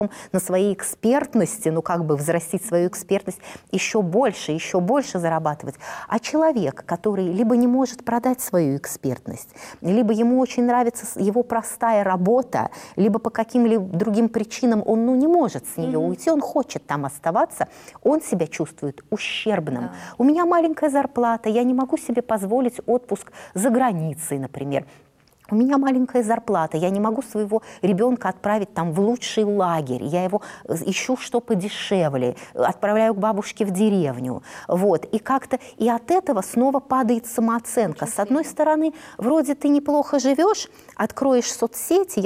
на своей экспертности, ну как бы взрастить свою экспертность, еще больше зарабатывать. А человек, который либо не может продать свою экспертность, либо ему очень нравится его простая работа, либо по каким-либо другим причинам он не может с нее уйти, он хочет там оставаться, он себя чувствует ущербным. Да. У меня маленькая зарплата, я не могу себе позволить отпуск за границей, например. У меня маленькая зарплата, я не могу своего ребенка отправить там в лучший лагерь, я его ищу что подешевле, отправляю к бабушке в деревню. Вот. И как-то и от этого снова падает самооценка. С одной стороны, вроде ты неплохо живешь, откроешь соцсети,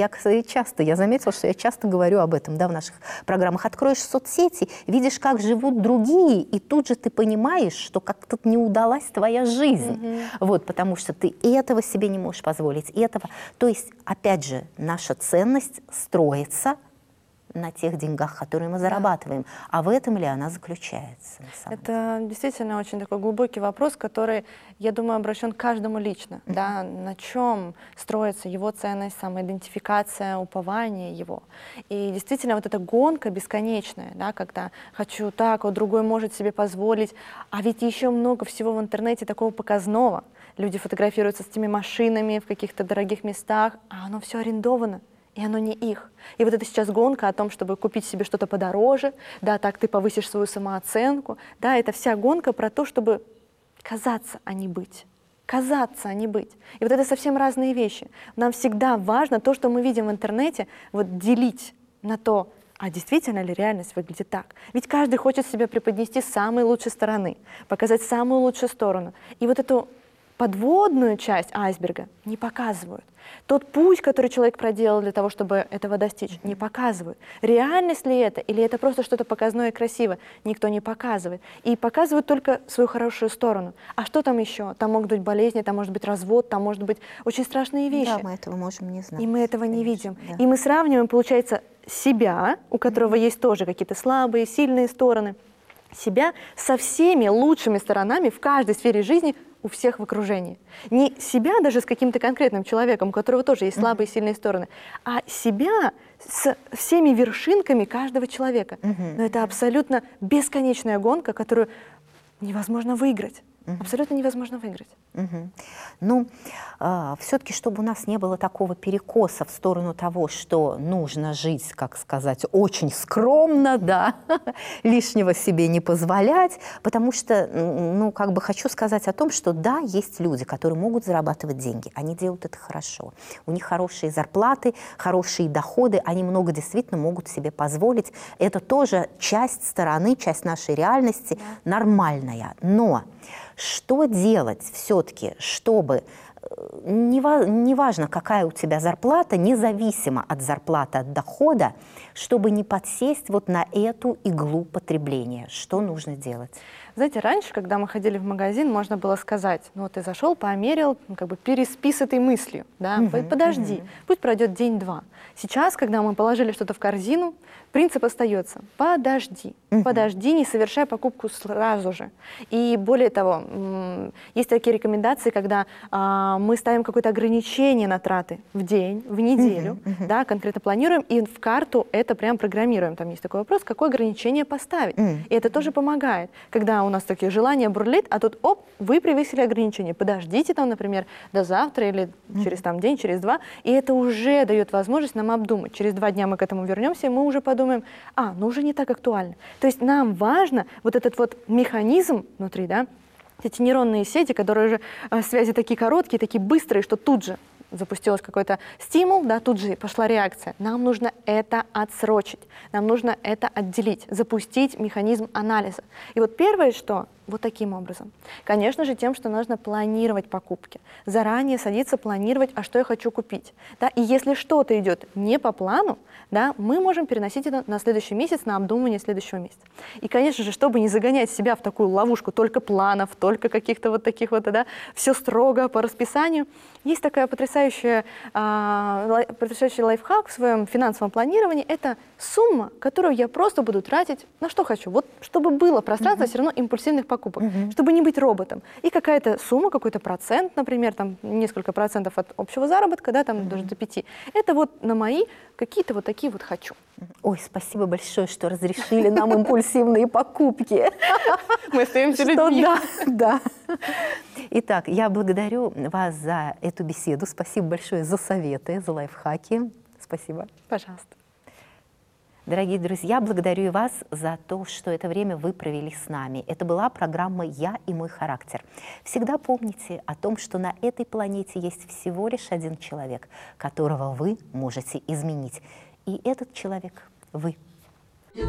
я заметила, что я часто говорю об этом, да, в наших программах, откроешь соцсети, видишь, как живут другие, и тут же ты понимаешь, что как-то не удалась твоя жизнь. Вот, потому что ты и этого себе не можешь позволить, и этого. То есть, опять же, наша ценность строится на тех деньгах, которые мы зарабатываем. А в этом ли она заключается? Это действительно очень такой глубокий вопрос, который, я думаю, обращен к каждому лично. Да? На чем строится его ценность, самоидентификация, упование его. И действительно, вот эта гонка бесконечная, да, когда хочу так, а другой может себе позволить. А ведь еще много всего в интернете такого показного. Люди фотографируются с этими машинами в каких-то дорогих местах, а оно все арендовано, и оно не их. И вот это сейчас гонка о том, чтобы купить себе что-то подороже, да, так ты повысишь свою самооценку, да, это вся гонка про то, чтобы казаться, а не быть. Казаться, а не быть. И вот это совсем разные вещи. Нам всегда важно то, что мы видим в интернете, вот делить на то, а действительно ли реальность выглядит так? Ведь каждый хочет себя преподнести с самой лучшей стороны, показать самую лучшую сторону. И вот эту подводную часть айсберга не показывают. Тот путь, который человек проделал для того, чтобы этого достичь, не показывают. Реальность ли это, или это просто что-то показное и красивое, никто не показывает. И показывают только свою хорошую сторону. А что там еще? Там могут быть болезни, там может быть развод, там может быть очень страшные вещи. Да, мы этого можем не знать. И мы этого не видим. Да. И мы сравниваем, получается, себя, у которого есть тоже какие-то слабые, сильные стороны, себя со всеми лучшими сторонами в каждой сфере жизни у всех в окружении. Не себя даже с каким-то конкретным человеком, у которого тоже есть слабые и сильные стороны, а себя с всеми вершинками каждого человека. Но это абсолютно бесконечная гонка, которую невозможно выиграть. Абсолютно невозможно выиграть. Ну, все-таки, чтобы у нас не было такого перекоса в сторону того, что нужно жить, как сказать, очень скромно, да, лишнего себе не позволять, потому что, ну, как бы хочу сказать о том, что да, есть люди, которые могут зарабатывать деньги, они делают это хорошо, у них хорошие зарплаты, хорошие доходы, они много действительно могут себе позволить, это тоже часть стороны, часть нашей реальности, нормальная, но что делать все-таки, чтобы, неважно, какая у тебя зарплата, независимо от зарплаты, от дохода, чтобы не подсесть вот на эту иглу потребления? Что нужно делать? Знаете, раньше, когда мы ходили в магазин, можно было сказать, ну вот ты зашел, померил, ну, как бы переспи с этой мыслью, да, подожди, пусть пройдет день-два. Сейчас, когда мы положили что-то в корзину, принцип остается, подожди, подожди, не совершай покупку сразу же. И более того, есть такие рекомендации, когда мы ставим какое-то ограничение на траты в день, в неделю, да, конкретно планируем, и в карту это прям программируем. Там есть такой вопрос, какое ограничение поставить. И это тоже помогает, когда у нас такие желания бурлит, а тут, оп, вы превысили ограничение, подождите там, например, до завтра или через там день, через два, и это уже дает возможность нам обдумать. Через 2 дня мы к этому вернемся, и мы уже подумаем, ну уже не так актуально. То есть нам важно вот этот вот механизм внутри, да, эти нейронные сети, которые уже связи такие короткие, такие быстрые, что тут же запустился какой-то стимул, да, тут же пошла реакция. Нам нужно это отсрочить, нам нужно это отделить, запустить механизм анализа. И вот первое, что вот таким образом. Конечно же, тем, что нужно планировать покупки. Заранее садиться, планировать, а что я хочу купить. Да? И если что-то идет не по плану, да, мы можем переносить это на следующий месяц, на обдумывание следующего месяца. И, конечно же, чтобы не загонять себя в такую ловушку только планов, только каких-то вот таких вот, да, все строго по расписанию, есть такая потрясающий лайфхак в своем финансовом планировании. Это сумма, которую я просто буду тратить на что хочу. Вот чтобы было пространство все равно импульсивных покупок. покупок, чтобы не быть роботом. И какая-то сумма, какой-то процент, например, там несколько процентов от общего заработка, да, там даже до 5. Это вот на мои какие-то вот такие вот хочу. Ой, спасибо большое, что разрешили нам импульсивные покупки. Мы остаемся Что людьми. да, да. Итак, я благодарю вас за эту беседу. Спасибо большое за советы, за лайфхаки. Спасибо. Пожалуйста. Дорогие друзья, благодарю и вас за то, что это время вы провели с нами. Это была программа «Я и мой характер». Всегда помните о том, что на этой планете есть всего лишь один человек, которого вы можете изменить. И этот человек – вы.